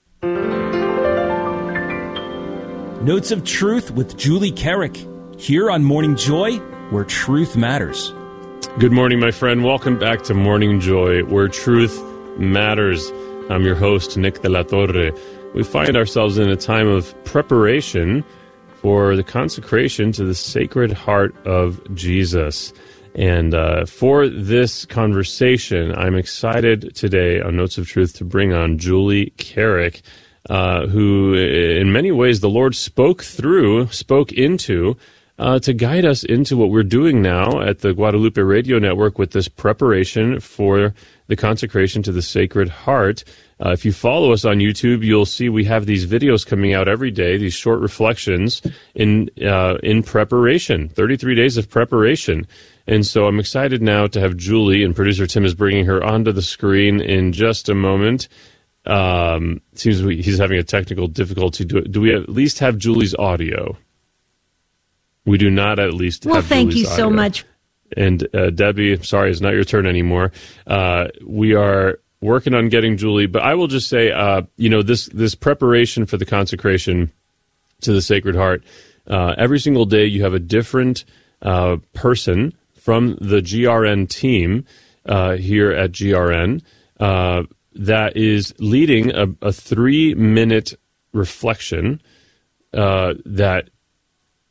Notes of Truth with Julie Carrick, here on Morning Joy, where truth matters. Good morning, my friend. Welcome back to Morning Joy, where truth matters. I'm your host, Nick De La Torre. We find ourselves in a time of preparation for the consecration to the Sacred Heart of Jesus. And uh, for this conversation, I'm excited today on Notes of Truth to bring on Julie Carrick, Uh, who in many ways the Lord spoke through, spoke into, uh, to guide us into what we're doing now at the Guadalupe Radio Network with this preparation for the consecration to the Sacred Heart. Uh, if you follow us on YouTube, you'll see we have these videos coming out every day, these short reflections in uh, in preparation, thirty-three days of preparation. And so I'm excited now to have Julie, and producer Tim is bringing her onto the screen in just a moment. Um, seems we, he's having a technical difficulty. Do, do we at least have Julie's audio? We do not at least well, have thank Julie's you so audio. much. And uh, Debbie, sorry, it's not your turn anymore. Uh, we are working on getting Julie, but I will just say, uh, you know, this, this preparation for the consecration to the Sacred Heart, uh, every single day you have a different uh, person from the G R N team uh, here at G R N, uh, that is leading a, a three-minute reflection uh, that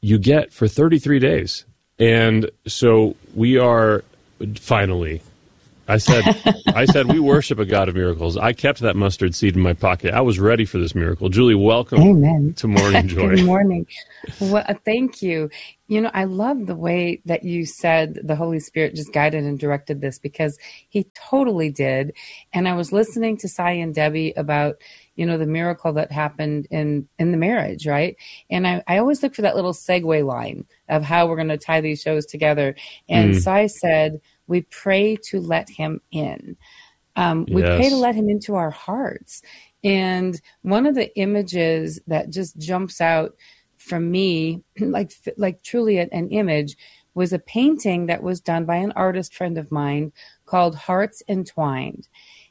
you get for thirty-three days. And so we are finally, I said, I said, we worship a God of miracles. I kept that mustard seed in my pocket. I was ready for this miracle. Julie, welcome Amen. to Morning Joy. Good morning. Well, thank you. You know, I love the way that you said the Holy Spirit just guided and directed this, because he totally did. And I was listening to Cy and Debbie about, you know, the miracle that happened in, in the marriage, right? And I, I always look for that little segue line of how we're going to tie these shows together. And mm. Cy said, we pray to let him in. Um, we yes. pray to let him into our hearts. And one of the images that just jumps out from me, like like truly an image, was a painting that was done by an artist friend of mine called Hearts Entwined.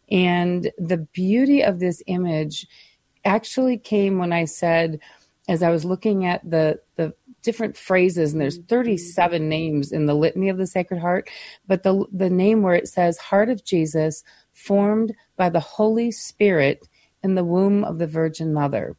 And the beauty of this image actually came when I said, as I was looking at the the different phrases, and there's thirty-seven names in the Litany of the Sacred Heart, but the the name where it says Heart of Jesus, formed by the Holy Spirit in the womb of the Virgin Mother.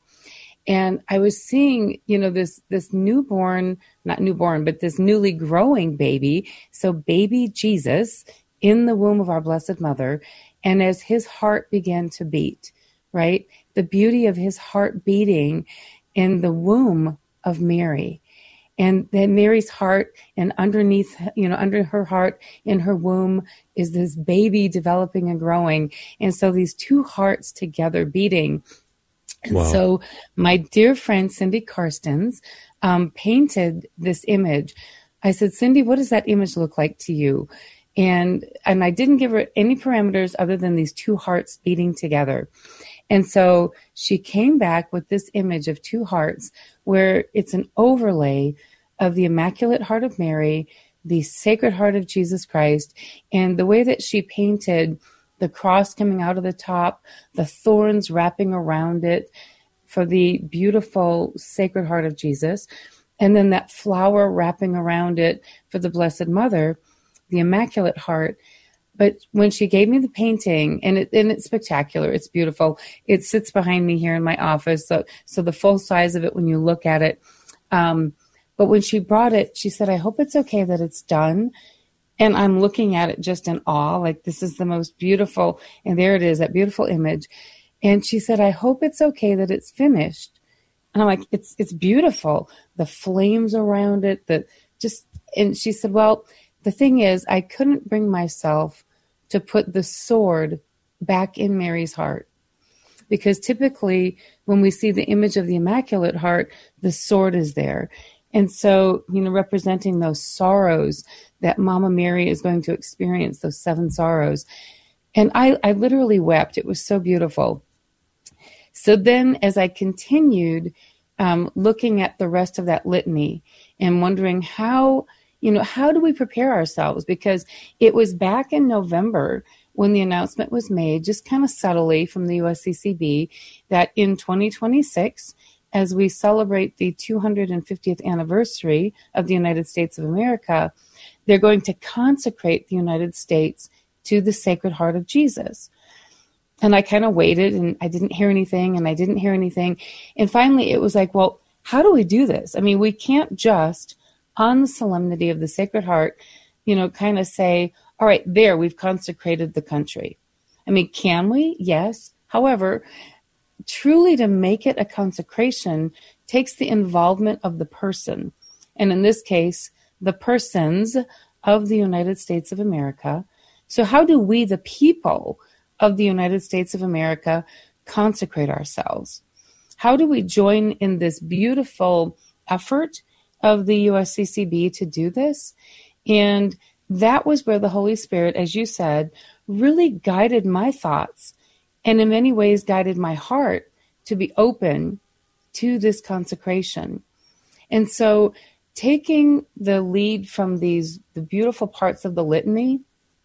And I was seeing, you know, this this newborn, not newborn, but this newly growing baby, so baby Jesus in the womb of our Blessed Mother. And as his heart began to beat, right, the beauty of his heart beating in the womb of Mary. And then Mary's heart, and underneath, you know, under her heart, in her womb, is this baby developing and growing. And so these two hearts together beating. And wow. so my dear friend Cindy Karstens um, painted this image. I said, Cindy, what does that image look like to you? And and I didn't give her any parameters other than these two hearts beating together. And so she came back with this image of two hearts, where it's an overlay of the Immaculate Heart of Mary, the Sacred Heart of Jesus Christ, and the way that she painted the cross coming out of the top, the thorns wrapping around it for the beautiful Sacred Heart of Jesus, and then that flower wrapping around it for the Blessed Mother, the Immaculate Heart. But when she gave me the painting, and, it, and it's spectacular, it's beautiful. It sits behind me here in my office, so so the full size of it when you look at it. Um, but when she brought it, she said, I hope it's okay that it's done. And I'm looking at it just in awe, like this is the most beautiful, and there it is, that beautiful image. And she said, I hope it's okay that it's finished. And I'm like, it's it's beautiful. The flames around it, the just, and she said, well, the thing is, I couldn't bring myself to put the sword back in Mary's heart. Because typically when we see the image of the Immaculate Heart, the sword is there. And so, you know, representing those sorrows that Mama Mary is going to experience, those seven sorrows. And I, I literally wept. It was so beautiful. So then as I continued um, looking at the rest of that litany and wondering how, you know, how do we prepare ourselves? Because it was back in November when the announcement was made, just kind of subtly from the U S C C B, that in twenty twenty-six, as we celebrate the two hundred fiftieth anniversary of the United States of America, they're going to consecrate the United States to the Sacred Heart of Jesus. And I kind of waited, and I didn't hear anything, and I didn't hear anything. And finally, it was like, well, how do we do this? I mean, we can't just, on the solemnity of the Sacred Heart, you know, kind of say, all right, there, we've consecrated the country. I mean, can we? Yes. However, truly to make it a consecration takes the involvement of the person. And in this case, the persons of the United States of America. So how do we, the people of the United States of America, consecrate ourselves? How do we join in this beautiful effort of the U S C C B to do this? And that was where the Holy Spirit, as you said, really guided my thoughts, and in many ways guided my heart to be open to this consecration. And so taking the lead from these the beautiful parts of the litany,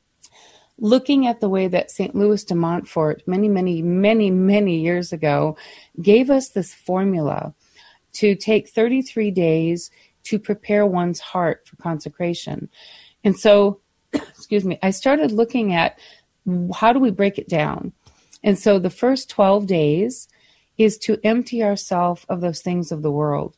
looking at the way that Saint Louis de Montfort many, many, many, many years ago gave us this formula to take thirty-three days to prepare one's heart for consecration. And so, excuse me, I started looking at how do we break it down? And so the first twelve days is to empty ourselves of those things of the world.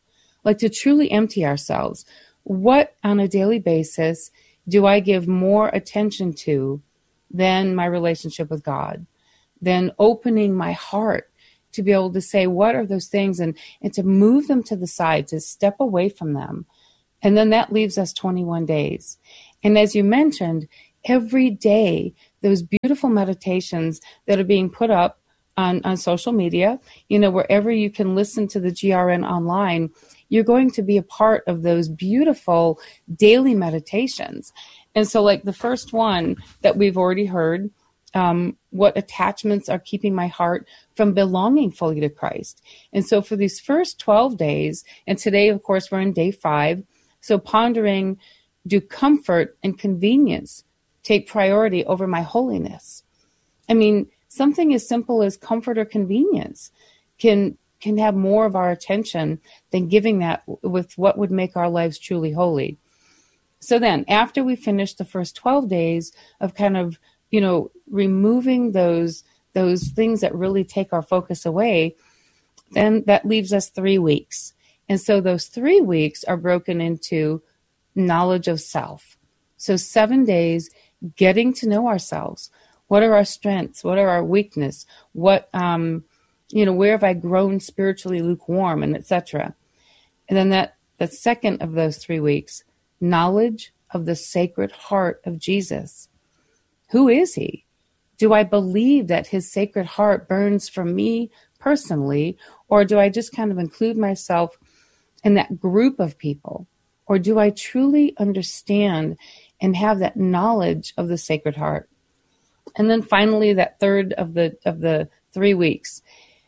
like to truly empty ourselves. What on a daily basis do I give more attention to than my relationship with God? Then opening my heart to be able to say, what are those things? And, and to move them to the side, to step away from them. And then that leaves us twenty-one days. And as you mentioned, every day, those beautiful meditations that are being put up on, on social media, you know, wherever you can listen to the G R N online, you're going to be a part of those beautiful daily meditations. And so like the first one that we've already heard, um, what attachments are keeping my heart from belonging fully to Christ. And so for these first twelve days, and today, of course, we're in day five, so pondering, do comfort and convenience take priority over my holiness? I mean, something as simple as comfort or convenience can can have more of our attention than giving that with what would make our lives truly holy. So then, after we finish the first twelve days of kind of, you know, removing those those things that really take our focus away, then that leaves us three weeks. And so those three weeks are broken into knowledge of self. So seven days getting to know ourselves. What are our strengths? What are our weaknesses? What, um, you know, where have I grown spiritually lukewarm, and et cetera. And then that the second of those three weeks, knowledge of the Sacred Heart of Jesus. Who is he? Do I believe that his Sacred Heart burns for me personally, or do I just kind of include myself in that group of people? Or do I truly understand and have that knowledge of the Sacred Heart? And then finally, that third of the of the three weeks,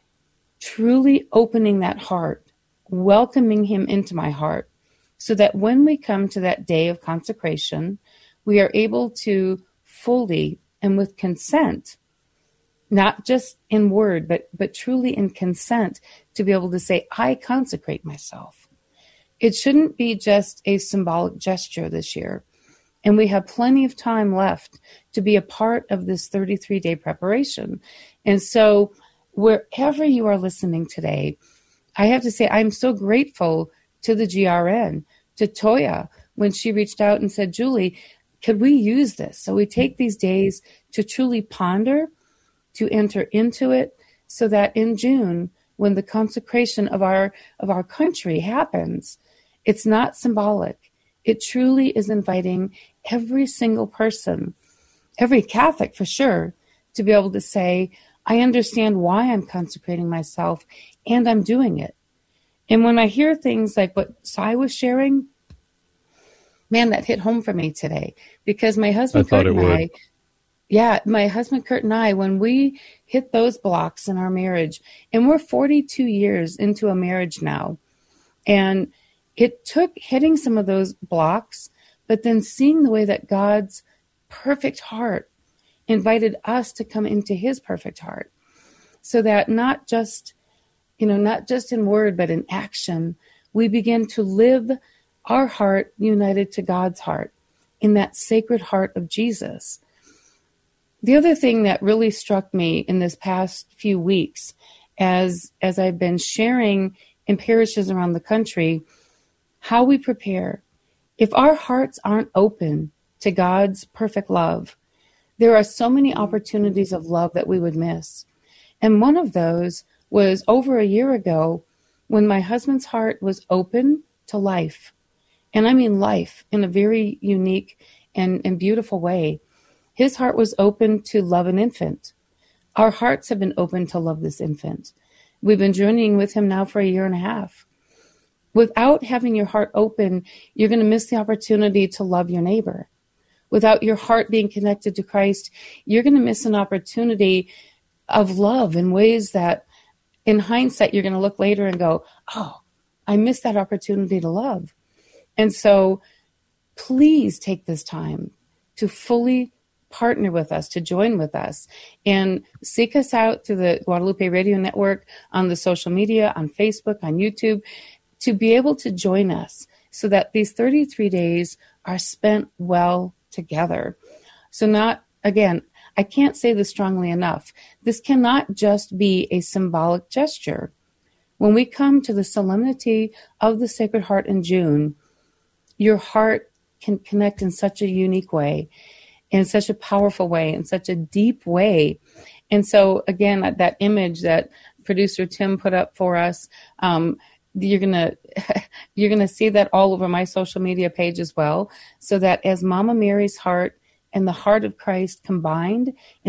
truly opening that heart, welcoming him into my heart, so that when we come to that day of consecration, we are able to fully and with consent, not just in word, but but truly in consent, to be able to say, I consecrate myself. It shouldn't be just a symbolic gesture this year. And we have plenty of time left to be a part of this thirty-three day preparation. And so wherever you are listening today, I have to say I'm so grateful to the G R N, to Toya, when she reached out and said, Julie, could we use this? So we take these days to truly ponder, to enter into it, so that in June, when the consecration of our of our country happens, it's not symbolic. It truly is inviting every single person, every Catholic for sure, to be able to say, I understand why I'm consecrating myself, and I'm doing it. And when I hear things like what Sai was sharing, man, that hit home for me today, because my husband Kurt and I, yeah, my husband Kurt and I, when we hit those blocks in our marriage, and we're forty-two years into a marriage now, and it took hitting some of those blocks, but then seeing the way that God's perfect heart invited us to come into his perfect heart, so that not just, you know, not just in word, but in action, we begin to live our heart united to God's heart in that Sacred Heart of Jesus. The other thing that really struck me in this past few weeks, as as I've been sharing in parishes around the country, how we prepare. If our hearts aren't open to God's perfect love, there are so many opportunities of love that we would miss. And one of those was over a year ago, when my husband's heart was open to life. And I mean life in a very unique and, and beautiful way. His heart was open to love an infant. Our hearts have been open to love this infant. We've been journeying with him now for a year and a half. Without having your heart open, you're going to miss the opportunity to love your neighbor. Without your heart being connected to Christ, you're going to miss an opportunity of love in ways that, in hindsight, you're going to look later and go, oh, I missed that opportunity to love. And so please take this time to fully partner with us, to join with us, and seek us out through the Guadalupe Radio Network, on the social media, on Facebook, on YouTube, to be able to join us so that these thirty-three days are spent well together. So not, again, I can't say this strongly enough. This cannot just be a symbolic gesture. when we come to the solemnity of the Sacred Heart in June, your heart can connect in such a unique way, in such a powerful way, in such a deep way. And so, again, that image that producer Tim put up for us, um, you're gonna you're gonna see that all over my social media page as well, so that as Mama Mary's heart and the heart of Christ combined